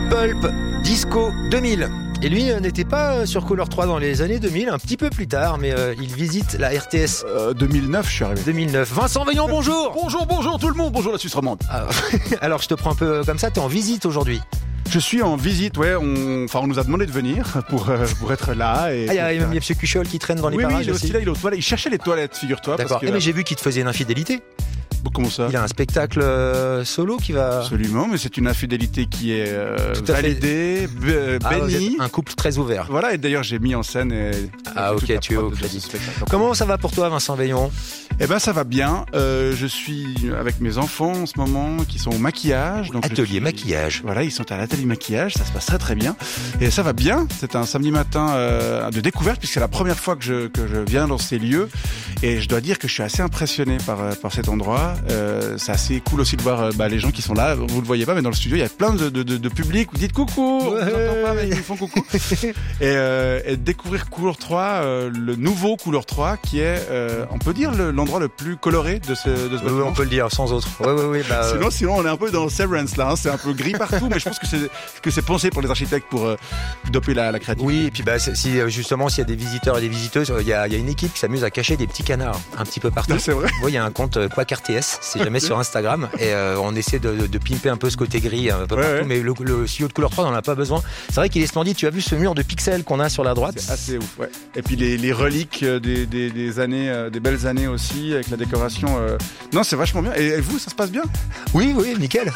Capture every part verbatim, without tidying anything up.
Pulp Disco deux mille. Et lui euh, n'était pas sur Couleur trois dans les années deux mille, un petit peu plus tard, mais euh, il visite la R T S. Euh, deux mille neuf, je suis arrivé. deux mille neuf. Vincent Veillon, bonjour. Bonjour, bonjour tout le monde, bonjour la Suisse romande. Ah, alors je te prends un peu comme ça, t'es en visite aujourd'hui. Je suis en visite, ouais, on, enfin, on nous a demandé de venir pour, euh, pour être là. Et ah, il y a même M. Cuchol qui traîne dans les oui, parages oui, il est aussi. aussi là, il est aux toilettes. Il cherchait les toilettes, figure-toi. D'accord, parce que, eh, mais j'ai vu qu'il te faisait une infidélité. Comment ça? Il a un spectacle euh, solo qui va... Absolument, mais c'est une infidélité qui est euh, Tout à fait. validée, b- Ah, vous bénie. êtes un couple très ouvert. Voilà, et d'ailleurs j'ai mis en scène... Et, Ah, et ok, toute la tu es prod au de ce crédit. spectacle. Comment ça va pour toi, Vincent Veillon? Eh ben ça va bien, euh, je suis avec mes enfants en ce moment qui sont au maquillage. Donc je Atelier suis- maquillage. Voilà, ils sont à l'atelier maquillage, ça se passe très très bien. Et ça va bien, c'est un samedi matin euh, de découverte puisque c'est la première fois que je, que je viens dans ces lieux. Et je dois dire que je suis assez impressionné par, euh, par cet endroit. Euh, c'est assez cool aussi de voir euh, bah, les gens qui sont là, vous le voyez pas, mais dans le studio il y a plein de, de, de, de public, vous dites coucou, on vous entend pas mais ils font coucou. et, euh, et de découvrir Couleur trois, euh, le nouveau Couleur trois qui est, euh, on peut dire, le, l'endroit le plus coloré de ce, de ce Oui, bâtiment. on peut le dire, sans autre. Oui, oui, oui. Bah, euh, Sinon, sinon, on est un peu dans Severance là. Hein. C'est un peu gris partout, mais je pense que c'est que c'est pensé pour les architectes pour euh, doper la, la créativité. oui, et puis bah, c'est- si justement s'il y a des visiteurs et des visiteuses, il y a, il y a une équipe qui s'amuse à cacher des petits canards un petit peu partout. Ah, c'est vrai. Oui, il y a un compte euh, Quack R T S, c'est jamais sur Instagram, et euh, on essaie de, de, de pimper un peu ce côté gris un peu Ouais, partout, ouais. mais le, le C E O de Couleur trois n'en a pas besoin. C'est vrai qu'il est splendide. Tu as vu ce mur de pixels qu'on a sur la droite? C'est assez ouf. Ouais. Et puis les, les reliques euh, des, des, des années, euh, des belles années aussi, avec la décoration. euh, Non, c'est vachement bien. Et, et vous, ça se passe bien? Oui, oui, nickel.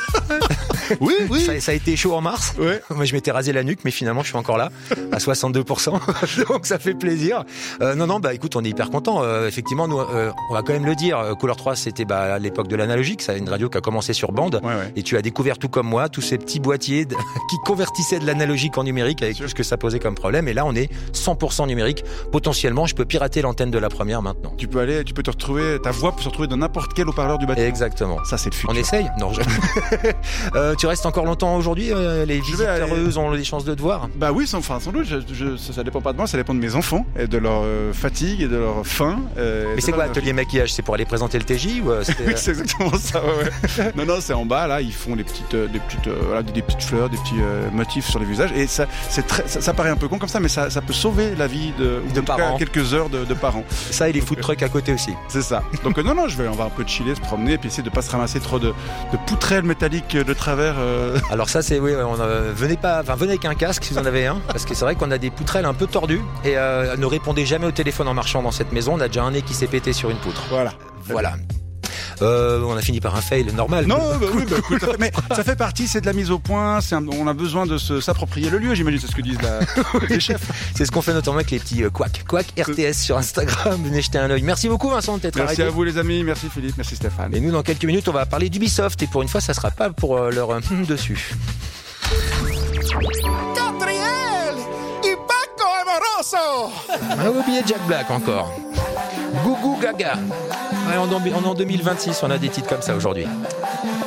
Oui, oui. Ça, ça a été chaud en mars. Ouais. Moi, je m'étais rasé la nuque, mais finalement, je suis encore là, à soixante-deux pour cent. Donc, ça fait plaisir. Euh, non, non, bah, écoute, on est hyper contents. Euh, effectivement, nous, euh, on va quand même le dire. euh, Couleur trois, c'était bah, à l'époque de l'analogique. C'est une radio qui a commencé sur bande. Ouais, ouais. Et tu as découvert, tout comme moi, tous ces petits boîtiers de- qui convertissaient de l'analogique en numérique avec tout ce que ça posait comme problème. Et là, on est cent pour cent numérique. Potentiellement, je peux pirater l'antenne de la première maintenant. Tu peux aller, tu peux te retrouver, ta voix peut se retrouver dans n'importe quel haut-parleur du bâtiment. Exactement. Ça, c'est le futur. On essaye? Non. Je... euh, tu restes encore longtemps aujourd'hui? euh, Les Je vais aller- visiteuses ont des chances de te voir? Bah oui, sans, enfin, sans doute. Je, je, ça, ça dépend pas de moi, ça dépend de mes enfants et de leur euh, fatigue et de leur faim. euh, et Mais de c'est leur quoi, énergie. atelier maquillage? C'est pour aller présenter le T J ou euh, c'était, Oui, euh, c'est exactement ça. Ouais, ouais. non, non, c'est en bas. Là, ils font des petites, euh, des petites, euh, voilà, des, des petites fleurs, des petits euh, motifs sur les visages. Et ça, c'est très, ça, ça paraît un peu con comme ça, mais ça, ça peut sauver la vie de, ou De en tout cas, parents. quelques heures de, de parents. ça et les food trucks à côté aussi. C'est ça. Donc euh, non, non, je vais, on va un peu chiller, se promener, et puis essayer de pas se ramasser trop de, de poutrelles métalliques de travers. euh. Alors ça c'est oui, on euh, venez pas, enfin venez avec un casque si vous en avez un, parce que c'est vrai qu'on a des poutrelles un peu tordues et euh, ne répondez jamais au téléphone en marchant dans cette maison. On a déjà un nez qui s'est pété sur une poutre. Voilà. Voilà. Euh, on a fini par un fail normal. Non, bah oui, bah écoute, mais ça fait partie, c'est de la mise au point. C'est un- on a besoin de se, s'approprier le lieu. J'imagine, c'est ce que disent la, les chefs. C'est ce qu'on fait notamment avec les petits euh, Quack. Quack R T S sur Instagram. Venez jeter un œil. Merci beaucoup Vincent de t'être Merci arrêté. à vous les amis, merci Philippe, merci Stéphane. Et nous dans quelques minutes on va parler d'Ubisoft et pour une fois ça sera pas pour euh, leur euh, dessus. Catriel y Paco Amoroso. On a oublié Jack Black encore. Gougou Gaga. Ouais, on est en- on est en deux mille vingt-six, on a des titres comme ça aujourd'hui.